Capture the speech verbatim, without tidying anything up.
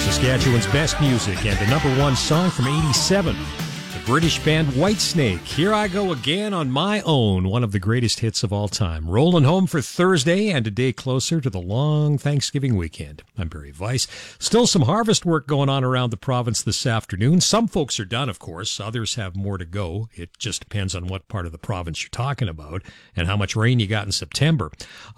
Saskatchewan's best music and a number one song from eighty-seven. The British band Whitesnake. Here I go again on my own, one of the greatest hits of all time. Rolling home for Thursday and a day closer to the long Thanksgiving weekend. I'm Barry Weiss. Still some harvest work going on around the province this afternoon. Some folks are done, of course. Others have more to go. It just depends on what part of the province you're talking about and how much rain you got in September.